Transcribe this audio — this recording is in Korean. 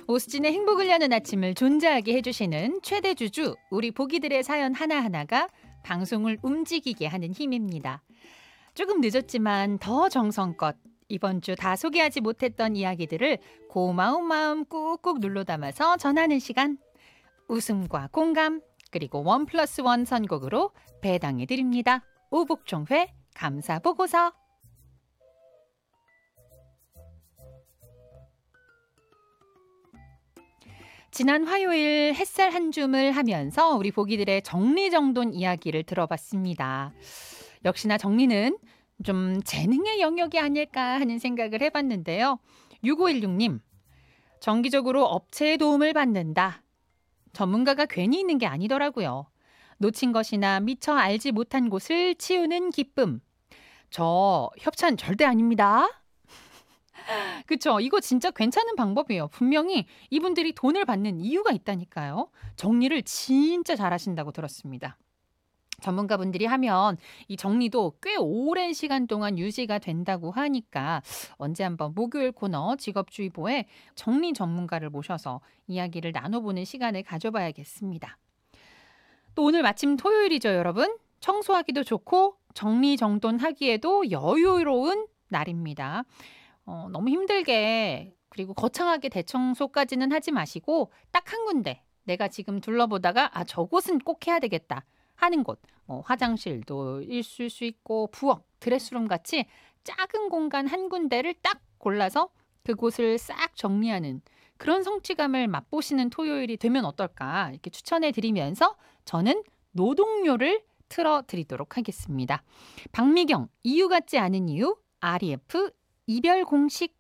오수진의 행복을 여는 아침을 존재하게 해주시는 최대 주주 우리 보기들의 사연 하나하나가 방송을 움직이게 하는 힘입니다. 조금 늦었지만 더 정성껏 이번 주 다 소개하지 못했던 이야기들을 고마운 마음 꾹꾹 눌러 담아서 전하는 시간. 웃음과 공감 그리고 1+1 선곡으로 배당해 드립니다. 오복종회 감사보고서. 지난 화요일 햇살 한 줌을 하면서 우리 보기들의 정리정돈 이야기를 들어봤습니다. 역시나 정리는 좀 재능의 영역이 아닐까 하는 생각을 해봤는데요. 6516님, 정기적으로 업체의 도움을 받는다. 전문가가 괜히 있는 게 아니더라고요. 놓친 것이나 미처 알지 못한 곳을 치우는 기쁨. 저 협찬 절대 아닙니다. 그쵸? 이거 진짜 괜찮은 방법이에요. 분명히 이분들이 돈을 받는 이유가 있다니까요. 정리를 진짜 잘하신다고 들었습니다. 전문가분들이 하면 이 정리도 꽤 오랜 시간 동안 유지가 된다고 하니까 언제 한번 목요일 코너 직업주의보에 정리 전문가를 모셔서 이야기를 나눠보는 시간을 가져봐야겠습니다. 또 오늘 마침 토요일이죠, 여러분. 청소하기도 좋고 정리정돈하기에도 여유로운 날입니다. 너무 힘들게 그리고 거창하게 대청소까지는 하지 마시고 딱 한 군데 내가 지금 둘러보다가 저곳은 꼭 해야 되겠다 하는 곳, 화장실도 있을 수 있고 부엌, 드레스룸 같이 작은 공간 한 군데를 딱 골라서 그곳을 싹 정리하는 그런 성취감을 맛보시는 토요일이 되면 어떨까 이렇게 추천해 드리면서 저는 노동요를 틀어드리도록 하겠습니다. 박미경, 이유 같지 않은 이유, REF 이별 공식